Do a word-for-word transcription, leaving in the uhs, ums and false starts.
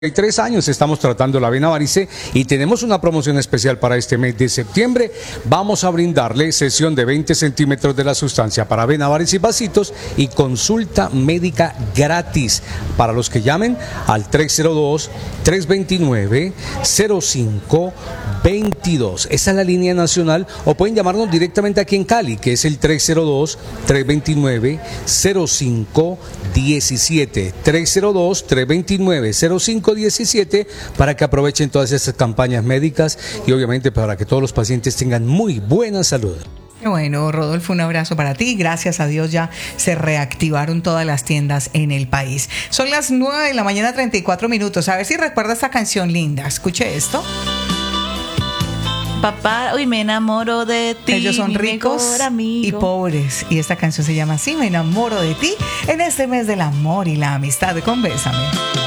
Tres años estamos tratando la vena varice y tenemos una promoción especial para este mes de septiembre. Vamos a brindarle sesión de veinte centímetros de la sustancia para vena varice y vasitos y consulta médica gratis para los que llamen al tres cero dos, tres dos nueve, cero cinco dos dos. Esa es la línea nacional, o pueden llamarnos directamente aquí en Cali, que es el tres cero dos, tres dos nueve, cero cinco uno siete. tres cero dos, tres dos nueve, cero cinco diecisiete para que aprovechen todas estas campañas médicas y obviamente para que todos los pacientes tengan muy buena salud. Bueno, Rodolfo, un abrazo para ti. Gracias a Dios ya se reactivaron todas las tiendas en el país. Son las nueve de la mañana, treinta y cuatro minutos. A ver si recuerda esta canción linda. Escuche esto. Papá, hoy me enamoro de ti. Ellos son ricos y pobres. Y esta canción se llama así, Me enamoro de ti, en este mes del amor y la amistad. Convérsame.